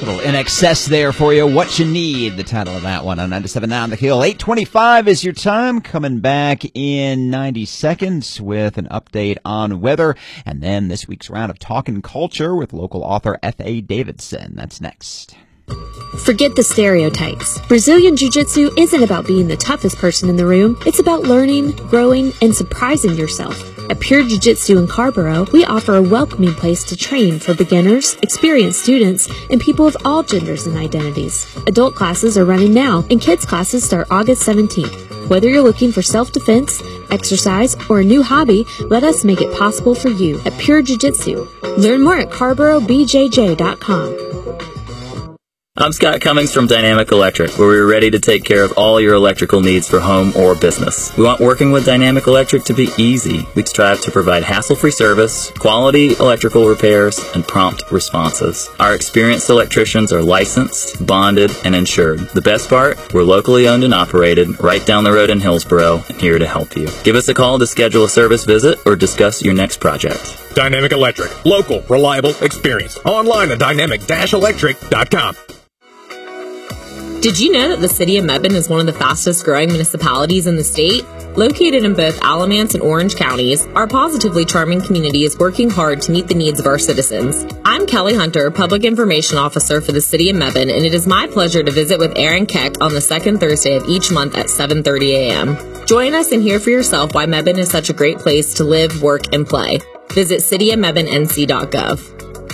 Little In Excess there for you. What You Need, the title of that one on 97.9 The Hill. 8:25 is your time. Coming back in 90 seconds with an update on weather. And then this week's round of Talkin' Culture with local author F.A. Davidson. That's next. Forget the stereotypes. Brazilian Jiu-Jitsu isn't about being the toughest person in the room. It's about learning, growing, and surprising yourself. At Pure Jiu-Jitsu in Carborough, we offer a welcoming place to train for beginners, experienced students, and people of all genders and identities. Adult classes are running now, and kids classes start August 17th. Whether you're looking for self-defense, exercise, or a new hobby, let us make it possible for you at Pure Jiu-Jitsu. Learn more at CarboroughBJJ.com. I'm Scott Cummings from Dynamic Electric, where we're ready to take care of all your electrical needs for home or business. We want working with Dynamic Electric to be easy. We strive to provide hassle-free service, quality electrical repairs, and prompt responses. Our experienced electricians are licensed, bonded, and insured. The best part? We're locally owned and operated, right down the road in Hillsboro, and here to help you. Give us a call to schedule a service visit or discuss your next project. Dynamic Electric. Local, reliable, experienced. Online at dynamic-electric.com. Did you know that the city of Mebane is one of the fastest growing municipalities in the state? Located in both Alamance and Orange counties, our positively charming community is working hard to meet the needs of our citizens. I'm Kelly Hunter, Public Information Officer for the city of Mebane, and it is my pleasure to visit with Aaron Keck on the second Thursday of each month at 7:30 a.m. Join us and hear for yourself why Mebane is such a great place to live, work, and play. Visit cityofmebanenc.gov.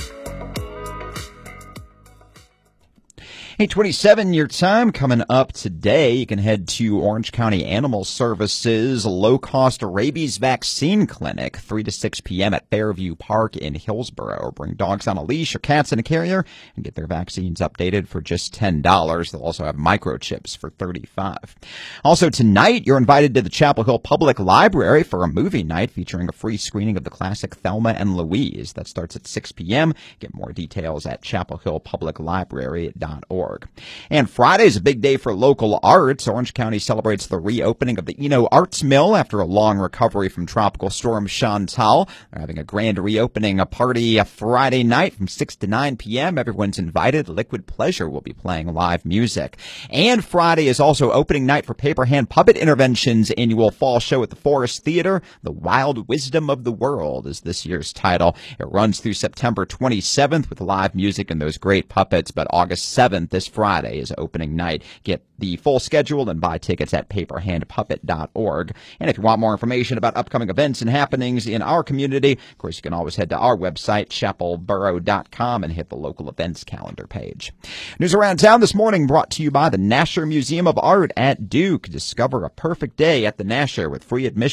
8:27 your time. Coming up today, you can head to Orange County Animal Services low-cost rabies vaccine clinic, 3 to 6 p.m. at Fairview Park in Hillsboro. Bring dogs on a leash or cats in a carrier and get their vaccines updated for just $10. They'll also have microchips for $35. Also tonight, you're invited to the Chapel Hill Public Library for a movie night featuring a free screening of the classic Thelma and Louise. That starts at 6 p.m. Get more details at chapelhillpubliclibrary.org. And Friday is a big day for local arts. Orange County celebrates the reopening of the Eno Arts Mill after a long recovery from Tropical Storm Chantal. They're having a grand reopening party Friday night from 6 to 9 p.m. Everyone's invited. Liquid Pleasure will be playing live music. And Friday is also opening night for Paper Hand Puppet Intervention's annual fall show at the Forest Theater. The Wild Wisdom of the World is this year's title. It runs through September 27th with live music and those great puppets, but August 7th, this Friday, is opening night. Get the full schedule and buy tickets at paperhandpuppet.org. And if you want more information about upcoming events and happenings in our community, of course, you can always head to our website, chapelboro.com, and hit the local events calendar page. News around town this morning brought to you by the Nasher Museum of Art at Duke. Discover a perfect day at the Nasher with free admission